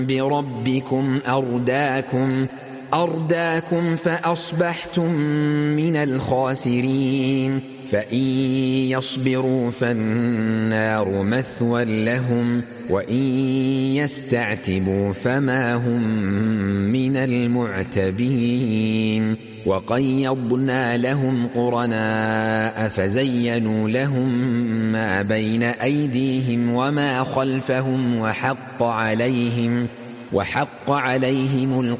بربكم أرداكم فأصبحتم من الخاسرين فإن يصبروا فالنار مثوى لهم وإن يستعتبوا فما هم من المعتبين وقيضنا لهم قرناء فزينوا لهم ما بين أيديهم وما خلفهم وحق عليهم